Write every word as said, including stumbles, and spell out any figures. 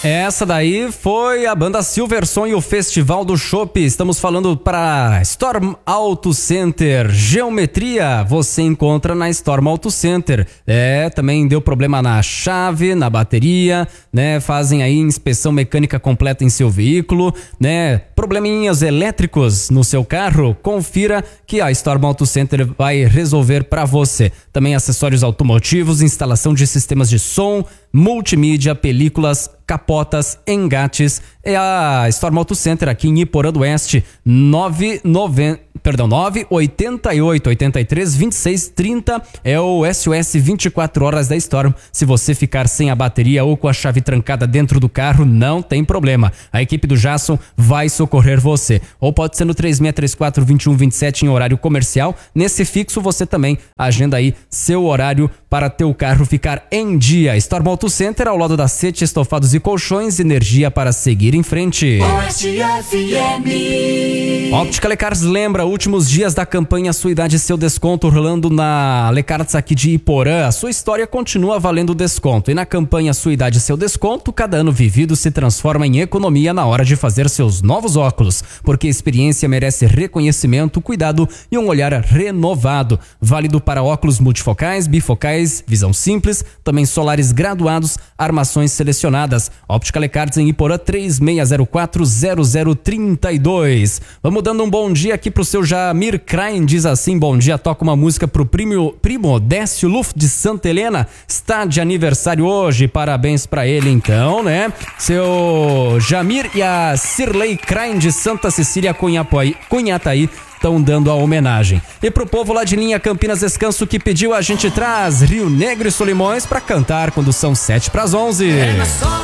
Essa daí foi a banda Silverson e o Festival do Chopp. Estamos falando para Storm Auto Center. Geometria você encontra na Storm Auto Center. É, também deu problema na chave, na bateria, né? Fazem aí inspeção mecânica completa em seu veículo, né? Probleminhas elétricos no seu carro, confira que a Storm Auto Center vai resolver para você. Também acessórios automotivos, instalação de sistemas de som, multimídia, películas, capotas, engates. É a Storm Auto Center aqui em Iporã do Oeste, nove nove, perdão, nove oito oito, oito três, vinte e seis, trinta é o S O S vinte e quatro horas da Storm. Se você ficar sem a bateria ou com a chave trancada dentro do carro, não tem problema. A equipe do Jason vai socorrer você. Ou pode ser no três seis três quatro, dois um dois sete em horário comercial. Nesse fixo você também agenda aí seu horário para teu carro ficar em dia. Storm Auto Center ao lado da Sete Estofados e Colchões, energia para seguir em frente. Oeste F M. Óptica Lecarts lembra, últimos dias da campanha Sua Idade e Seu Desconto rolando na Lecarts aqui de Iporã. A sua história continua valendo desconto. E na campanha Sua Idade e Seu Desconto, cada ano vivido se transforma em economia na hora de fazer seus novos óculos. Porque a experiência merece reconhecimento, cuidado e um olhar renovado. Válido para óculos multifocais, bifocais, visão simples, também solares graduados, armações selecionadas. Óptica Lecarts em Iporã, três seis zero quatro, zero zero três dois. Vamos dando um bom dia aqui pro seu Jamir Krain, diz assim: bom dia, toca uma música pro primo, primo Décio Luft de Santa Helena, está de aniversário hoje, parabéns pra ele então, né? Seu Jamir e a Cirlei Krain de Santa Cecília, Cunhataí, estão dando a homenagem. E pro povo lá de Linha Campinas Descanso que pediu, a gente traz Rio Negro e Solimões pra cantar quando são sete para as onze. É